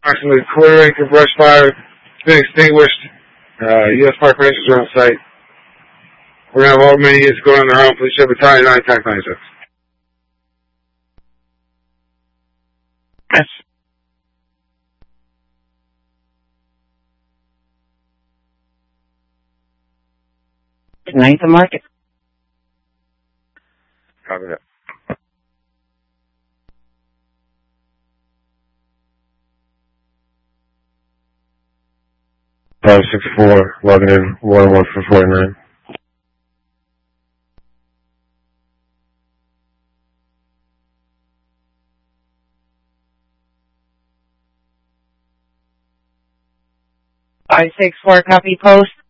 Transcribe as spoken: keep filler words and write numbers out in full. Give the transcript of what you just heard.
Approximately quarter acre brush fire has been extinguished. Uh, U S Park Rangers are on site. We're going to have all many units going on their own. Police Ship Battalion nine, Tac ninety-six. Yes. Ninth and Market. Copy that. five six four, logging in, one one for forty-nine. five six four, copy post.